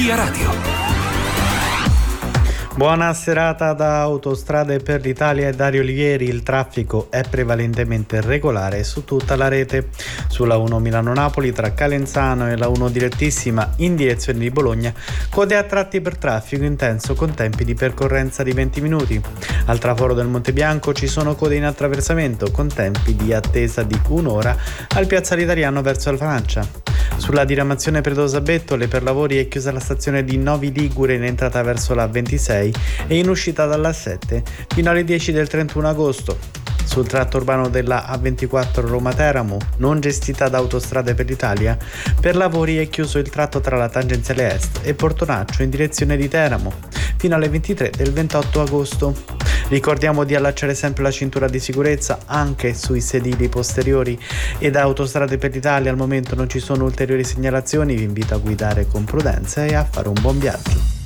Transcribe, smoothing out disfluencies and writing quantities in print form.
Via Radio. Buona serata da Autostrade per l'Italia e Dario Olivieri. Il traffico è prevalentemente regolare su tutta la rete. Sulla 1 Milano-Napoli tra Calenzano e la 1 direttissima in direzione di Bologna, code a tratti per traffico intenso con tempi di percorrenza di 20 minuti. Al traforo del Monte Bianco ci sono code in attraversamento con tempi di attesa di un'ora al piazzale Italiano verso la Francia. Sulla diramazione Predosa Bettole per lavori è chiusa la stazione di Novi Ligure in entrata verso la 26 e in uscita dalla 7 fino alle 10 del 31 agosto. Sul tratto urbano della A24 Roma-Teramo, non gestita da Autostrade per l'Italia, per lavori è chiuso il tratto tra la tangenziale est e Portonaccio in direzione di Teramo fino alle 23 del 28 agosto. Ricordiamo di allacciare sempre la cintura di sicurezza anche sui sedili posteriori e da Autostrade per l'Italia al momento non ci sono ulteriori segnalazioni. Vi invito a guidare con prudenza e a fare un buon viaggio.